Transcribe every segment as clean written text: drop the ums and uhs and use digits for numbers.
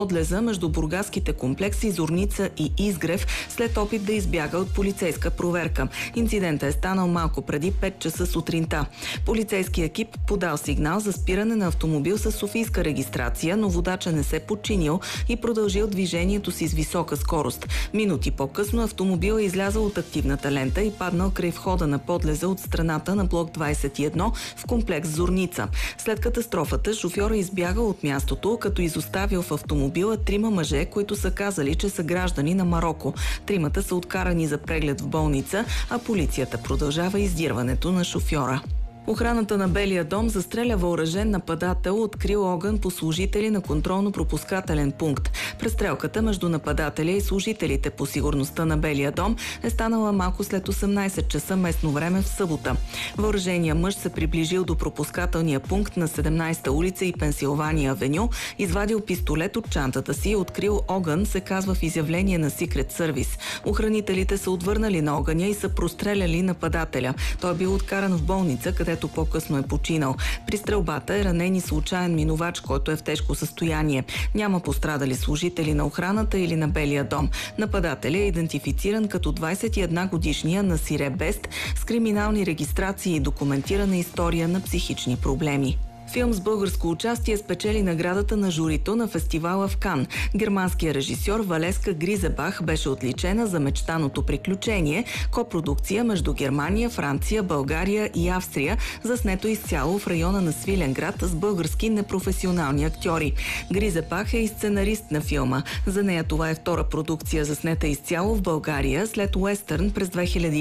подлеза между бургаските комплекси Зорница и Изгрев след опит да избяга от полицейска проверка. Инцидентът е станал малко преди 5 часа сутринта. Полицейски екип подал сигнал за спиране на автомобил с софийска регистрация, но водача не се подчинил и продължил движението си с висока скорост. Минути по-късно автомобил е излязъл от активната лента и паднал край входа на подлеза от страната на блок 21 в комплекс Зорница. След катастрофата шофьорът избягал от мястото, като изоставил в автомобила 3 мъже, които са казали, че са граждани на Мароко. 3 са откарани за преглед в болница, а полицията продължава издирването на шофьора. Охраната на Белия дом застреля въоръжен нападател, открил огън по служители на контролно-пропускателен пункт. Престрелката между нападателя и служителите по сигурността на Белия дом е станала малко след 18 часа местно време в събота. Въоръженият мъж се приближил до пропускателния пункт на 17-та улица и Пенсилвания авеню, извадил пистолет от чантата си и открил огън, се казва в изявление на Secret Service. Охранителите са отвърнали на огъня и са простреляли нападателя. Той е бил откаран в болница, където по-късно е починал. При стрелбата е ранен и случайен минувач, който е в тежко състояние. Няма пострадали служители на охраната или на Белия дом. Нападателя е идентифициран като 21-годишния Насире Бест с криминални регистрации и документирана история на психични проблеми. Филм с българско участие спечели наградата на журито на фестивала в Кан. Германският режисьор Валеска Гризебах беше отличена за Мечтаното приключение, копродукция между Германия, Франция, България и Австрия, заснето изцяло в района на Свиленград с български непрофесионални актьори. Гризебах е и сценарист на филма. За нея това е втора продукция, заснета изцяло в България след Уестърн през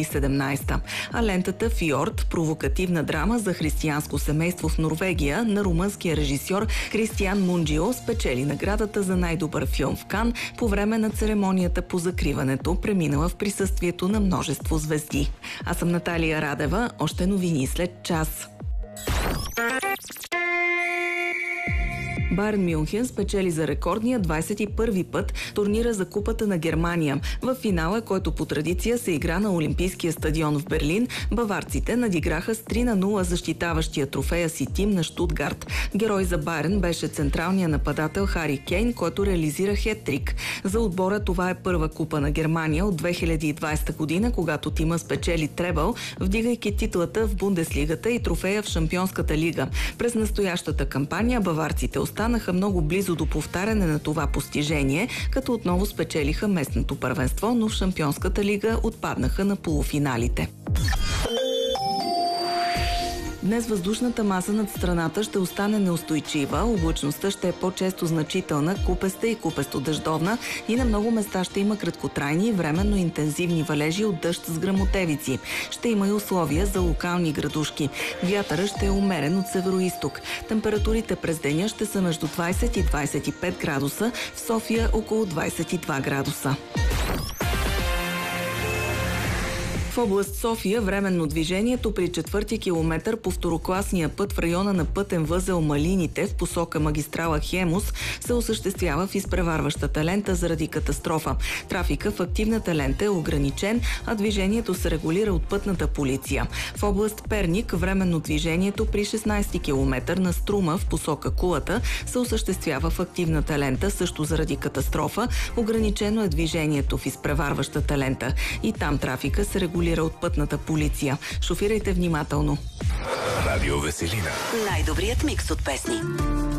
2017. А лентата Фьорд, провокативна драма за християнско семейство в Норвегия, на румънския режисьор Кристиан Мунджио, спечели наградата за най-добър филм в Кан по време на церемонията по закриването, преминала в присъствието на множество звезди. Аз съм Наталия Радева, още новини след час. Байерн Мюнхен спечели за рекордния 21-ви път турнира за Купата на Германия. В финала, който по традиция се игра на Олимпийския стадион в Берлин, баварците надиграха с 3-0 защитаващия трофея си тим на Щутгарт. Герой за Байерн беше централният нападател Хари Кейн, който реализира хет-трик. За отбора това е първа Купа на Германия от 2020 година, когато тима спечели требъл, вдигайки титлата в Бундеслигата и трофея в Шампионската лига. През настоящата кампания баварците останаха много близо до повтаряне на това постижение, като отново спечелиха местното първенство, но в Шампионската лига отпаднаха на полуфиналите. Днес въздушната маса над страната ще остане неустойчива, облачността ще е по-често значителна, купеста и купесто-дъждовна и на много места ще има краткотрайни и временно интензивни валежи от дъжд с гръмотевици. Ще има и условия за локални градушки. Вятърът ще е умерен от североизток. Температурите през деня ще са между 20 и 25 градуса, в София около 22 градуса. В област София временно движението при 4-ти километър по второкласния път в района на пътен възел Малините в посока магистрала Хемус се осъществява в изпреварващата лента заради катастрофа. Трафика в активната лента е ограничен, а движението се регулира от пътната полиция. В област Перник временно движението при 16-ти километър на Струма в посока Кулата се осъществява в активната лента също заради катастрофа. Ограничено е движението в изпреварващата лента. И там трафика се регулира от пътната полиция. Шофирайте внимателно. Радио Веселина. Най-добрият микс от песни.